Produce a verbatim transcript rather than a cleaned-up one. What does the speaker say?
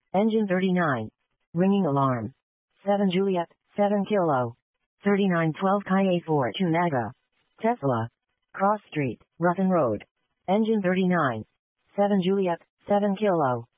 Engine thirty-nine. Ringing alarm. seven Juliet, seven Kilo. thirty-nine twelve K A four two Naga. Tesla. Cross Street, Ruffin Road. Engine thirty-nine. seven Juliet, seven Kilo.